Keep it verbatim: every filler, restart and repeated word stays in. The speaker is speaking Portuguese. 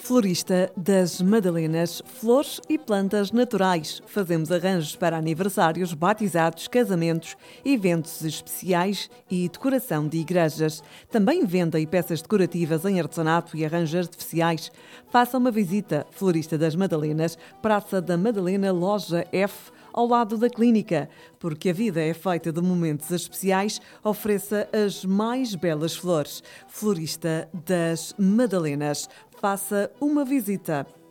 Florista das Madalenas, flores e plantas naturais. Fazemos arranjos para aniversários, batizados, casamentos, eventos especiais e decoração de igrejas. Também venda e peças decorativas em artesanato e arranjos artificiais. Faça uma visita. Florista das Madalenas, Praça da Madalena, Loja F, ao lado da clínica. Porque a vida é feita de momentos especiais, ofereça as mais belas flores. Florista das Madalenas. Faça uma visita.